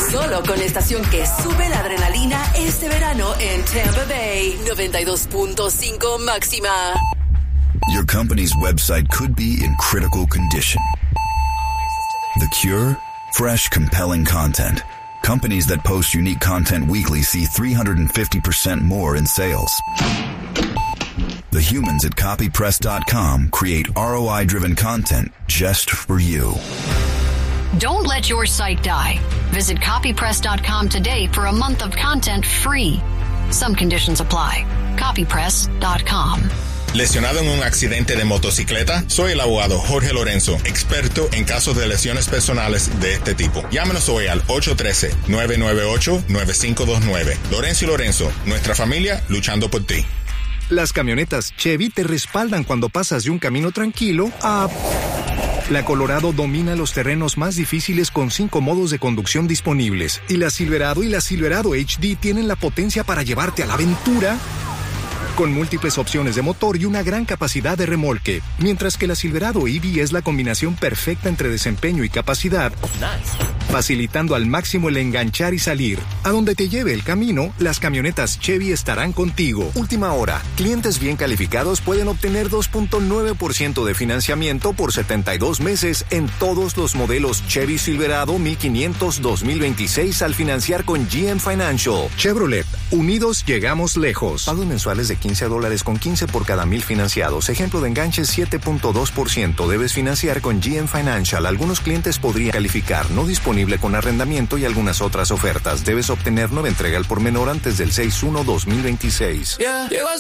Solo con la estación que sube la adrenalina este verano en Tampa Bay. 92.5 máxima. Your company's website could be in critical condition. The cure? Fresh, compelling content. Companies that post unique content weekly see 350% more in sales. The humans at copypress.com create ROI-driven content just for you. Don't let your site die. Visit copypress.com today for a month of content free. Some conditions apply. Copypress.com. ¿Lesionado en un accidente de motocicleta? Soy el abogado Jorge Lorenzo, experto en casos de lesiones personales de este tipo. Llámanos hoy al 813-998-9529. Lorenzo y Lorenzo, nuestra familia luchando por ti. Las camionetas Chevy te respaldan cuando pasas de un camino tranquilo a... La Colorado domina los terrenos más difíciles con 5 modos de conducción disponibles. Y la Silverado y la Silverado HD tienen la potencia para llevarte a la aventura con múltiples opciones de motor y una gran capacidad de remolque. Mientras que la Silverado EV es la combinación perfecta entre desempeño y capacidad, facilitando al máximo el enganchar y salir. A donde te lleve el camino, las camionetas Chevy estarán contigo. Última hora. Clientes bien calificados pueden obtener 2.9% de financiamiento por 72 meses en todos los modelos Chevy Silverado 1500 2026 al financiar con GM Financial. Chevrolet. Unidos llegamos lejos. Pagos mensuales de $15 con 15 por cada 1,000 financiados. Ejemplo de enganche 7.2%. Debes financiar con GM Financial. Algunos clientes podrían calificar. No disponible con arrendamiento y algunas otras ofertas. Debes obtener nueva entrega al por menor antes del 6/1/2026.